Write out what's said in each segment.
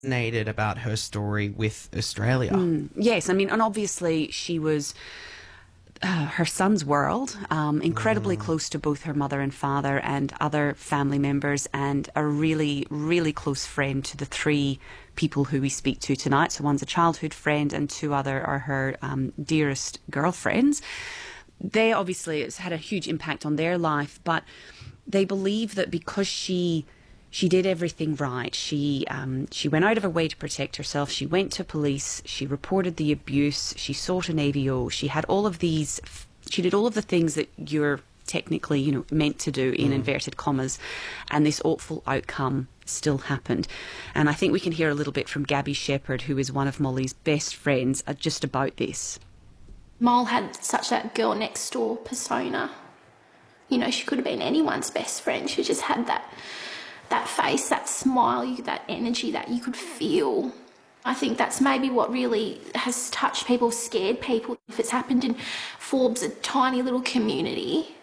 resonated about her story with Australia. Yes, I mean, and obviously she was her son's world, incredibly close to both her mother and father and other family members, and a really, really close friend to the three people who we speak to tonight. So one's a childhood friend and two other are her dearest girlfriends. They obviously, it's had a huge impact on their life, but they believe that because she did everything right. She went out of her way to protect herself. She went to police. She reported the abuse. She sought an AVO. She had all of these. She did all of the things that you're technically, meant to do in inverted commas, and this awful outcome still happened. And I think we can hear a little bit from Gabby Shepherd, who is one of Molly's best friends, just about this. Mol had such that girl next door persona. She could have been anyone's best friend. She just had that face, that smile, that energy that you could feel. I think that's maybe what really has touched people, scared people. If it's happened in Forbes, a tiny little community,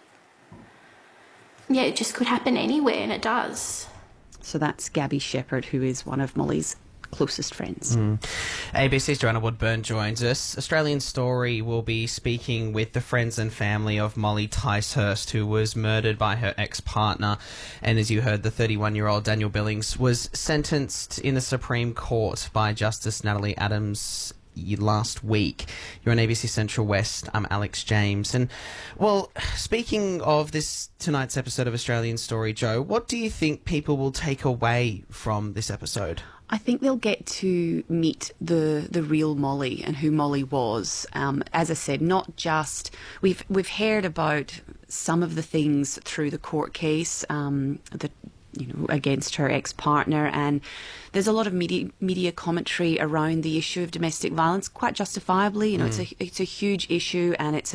it just could happen anywhere, and it does. So that's Gabby Shepherd, who is one of Molly's closest friends. ABC's Joanna Woodburn joins us. Australian Story will be speaking with the friends and family of Molly Ticehurst, who was murdered by her ex-partner. And as you heard, the 31-year-old Daniel Billings was sentenced in the Supreme Court by Justice Natalie Adams last week. You're on ABC Central West. I'm Alex James. And, well, speaking of tonight's episode of Australian Story, Joe, what do you think people will take away from this episode? I think they'll get to meet the real Molly and who Molly was. As I said, not just we've heard about some of the things through the court case against her ex-partner, and there's a lot of media commentary around the issue of domestic violence, quite justifiably. It's a huge issue, and it's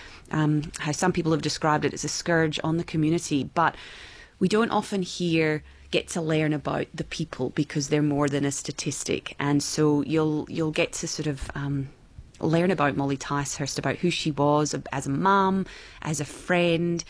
how some people have described it as a scourge on the community. But we don't often get to learn about the people because they're more than a statistic, and so you'll get to sort of learn about Molly Ticehurst, about who she was as a mum, as a friend,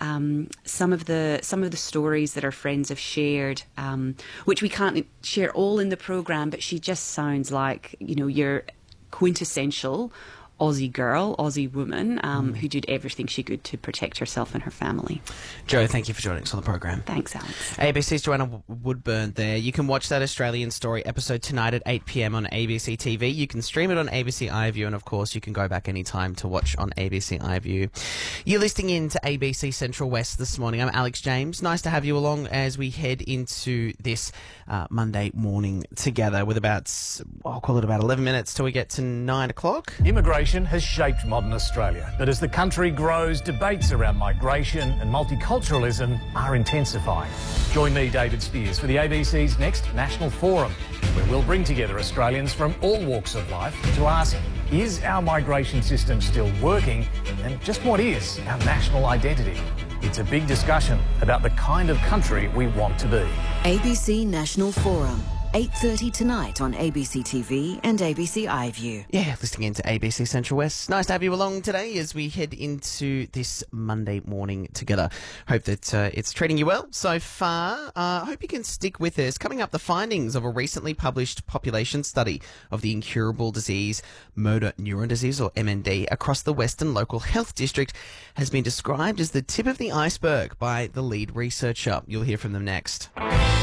some of the stories that her friends have shared, which we can't share all in the programme, but she just sounds like your quintessential Aussie girl, Aussie woman, who did everything she could to protect herself and her family. Joe, thank you for joining us on the program. Thanks, Alex. ABC's Joanna Woodburn there. You can watch that Australian Story episode tonight at 8 p.m. on ABC TV. You can stream it on ABC iView, and of course you can go back anytime to watch on ABC iView. You're listening in to ABC Central West this morning. I'm Alex James. Nice to have you along as we head into this Monday morning together with I'll call it about 11 minutes till we get to 9 o'clock. Immigration has shaped modern Australia, but as the country grows, debates around migration and multiculturalism are intensifying. Join me, David Spears, for the ABC's next National Forum, where we'll bring together Australians from all walks of life to ask, is our migration system still working, and just what is our national identity? It's a big discussion about the kind of country we want to be. ABC National Forum. 8:30 tonight on ABC TV and ABC iView. Yeah, listening into ABC Central West. Nice to have you along today as we head into this Monday morning together. Hope that it's treating you well so far. Hope you can stick with us. Coming up, the findings of a recently published population study of the incurable disease, motor neuron disease, or MND, across the Western Local Health District has been described as the tip of the iceberg by the lead researcher. You'll hear from them next.